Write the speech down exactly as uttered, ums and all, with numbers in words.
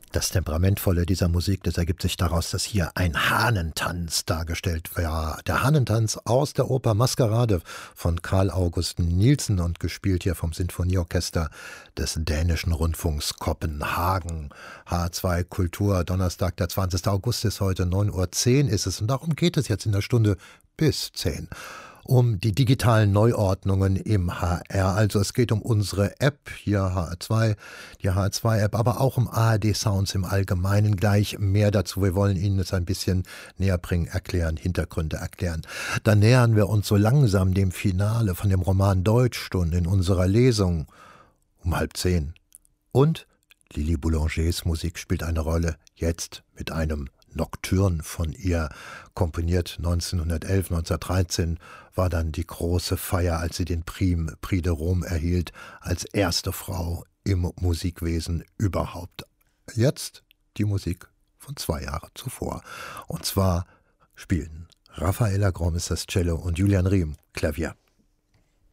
Das Temperamentvolle dieser Musik, das ergibt sich daraus, dass hier ein Hahnentanz dargestellt war. Der Hahnentanz aus der Oper Maskerade von Carl August Nielsen und gespielt hier vom Sinfonieorchester des Dänischen Rundfunks Kopenhagen. H zwei Kultur, Donnerstag, der zwanzigster August ist heute, neun Uhr zehn ist es. Und darum geht es jetzt in der Stunde bis zehn. Um die digitalen Neuordnungen im H R. Also es geht um unsere App, hier H R zwei, die H R zwei App, aber auch um A R D Sounds im Allgemeinen. Gleich mehr dazu. Wir wollen Ihnen es ein bisschen näher bringen, erklären, Hintergründe erklären. Dann nähern wir uns so langsam dem Finale von dem Roman Deutschstunde in unserer Lesung um halb zehn. Und Lili Boulangers Musik spielt eine Rolle, jetzt mit einem Nocturne von ihr, komponiert neunzehnhundertelf, neunzehnhundertdreizehn, war dann die große Feier, als sie den Prix, Prix de Rome erhielt, als erste Frau im Musikwesen überhaupt. Jetzt die Musik von zwei Jahren zuvor. Und zwar spielen Raffaella Gromm ist das Cello und Julian Riem Klavier.